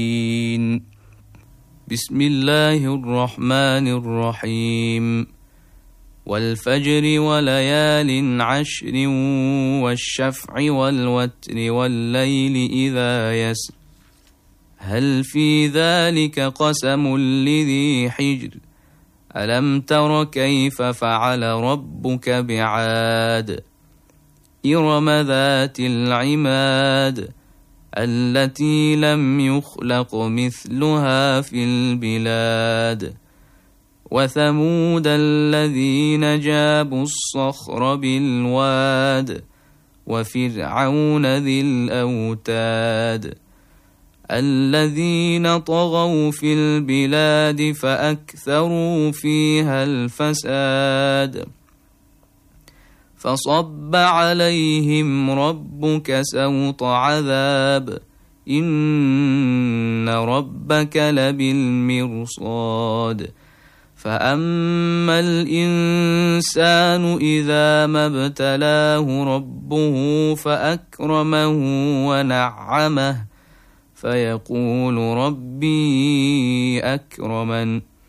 بسم الله الرحمن الرحيم. والفجر وليال عشر والشفع والوتر والليل إذا يسر هل في ذلك قسم لذي حجر ألم تر كيف فعل ربك بعاد إرم ذات العماد التي لم يخلق مثلها في البلاد وثمود الذين جابوا الصخر بالواد وفرعون ذي الأوتاد الذين طغوا في البلاد فأكثروا فيها الفساد فصب عليهم ربك سوط عذاب إن ربك لبالمرصاد فأما الإنسان إذا ما ابتلاه ربه فأكرمه ونعمه فيقول ربي أكرمن